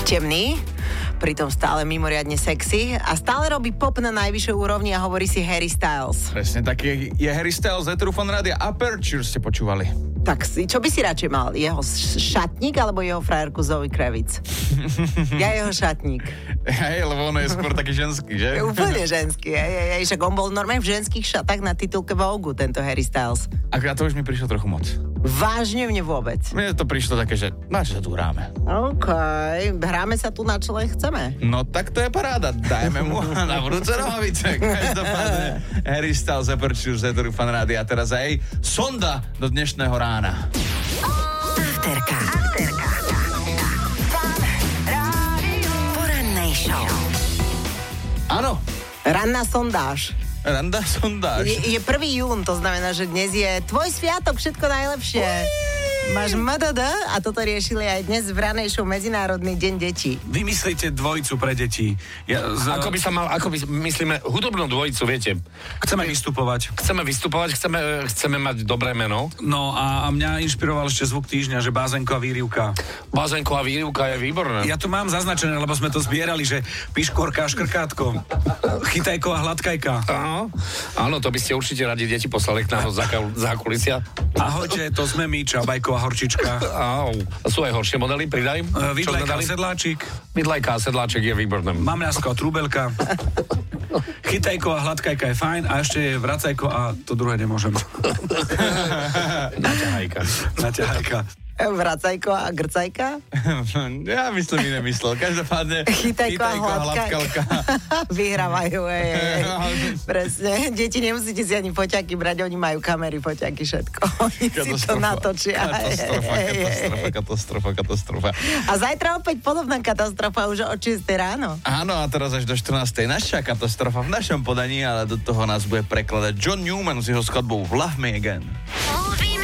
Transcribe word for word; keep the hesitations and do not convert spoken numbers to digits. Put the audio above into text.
temný, pritom stále mimoriadne sexy a stále robí pop na najvyššej úrovni a hovorí si Harry Styles. Presne, tak je, je Harry Styles z Eteru Fan Rádia Aperture ste počúvali. Tak si, čo by si radšej mal? Jeho šatník alebo jeho frajerku Zoe Kravitz? Ja jeho šatník. Hej, lebo ono je skôr taký ženský, že? Je úplne ženský, hej, hej, hej. Však on bol normálne v ženských šatách na titulke Vogue, tento Harry Styles. A to už mi prišlo trochu moc. Vážne mne vôbec. Mne to prišlo také, že na čo sa tu hráme? OK, hráme sa tu na čo len chceme. No tak to je paráda, dajme mu na vrúce nohavice. Každopádne Harry Styles Aperture z Eteru Fan Rádia a teraz aj sonda do dnešného rána. Afterka. Afterka. Porannej show. Áno. Ranná sondáž. Randa sondáž. Je, je prvý jún, to znamená, že dnes je tvoj sviatok, všetko najlepšie. Máš em dé dé a toto riešili aj dnes v ranej show Medzinárodný deň detí. Vymyslíte dvojicu pre deti. Ja, z... Ako by sa mal, ako by, myslíme, hudobnú dvojicu, viete. Chceme vystupovať. Chceme vystupovať, chceme, chceme mať dobré meno. No a, a mňa inšpiroval ešte zvuk týždňa, že bázenko a výrivka. Bázenko a výrivka je výborné. Ja tu mám zaznačené, lebo sme to zbierali, že piškvorka a škrkátko. Chytajko a hladkajka. Áno, áno, to by ste určite radi deti poslali k nám za kulisia. Ahojte, to sme my, Čabajko a horčička. Áno, sú aj horšie modely, pridaj. Uh, Vidlajka a sedláčik. Vidlajka a sedláčik je výborné. Mamľasko a trúbelka. Chytajko a hladkajka je fajn a ešte je vracajko a to druhé nemôžem. Naťahajka. Naťahajka. Vracajko a grcajka? Ja by som iné myslel. Každopádne Chytajko a hladkajka. Vyhrávajú, ej, ej. Presne. Deti nemusíte si ani foťaky brať, oni majú kamery, foťaky, všetko. Oni si to natočia. Katastrofa, katastrofa, katastrofa, katastrofa. A zajtra opäť podobná katastrofa už od šiestej ráno. Áno, a teraz až do štrnástej naša katastrofa v našom podaní, ale do toho nás bude prekladať John Newman s jeho skladbou Love Me Again.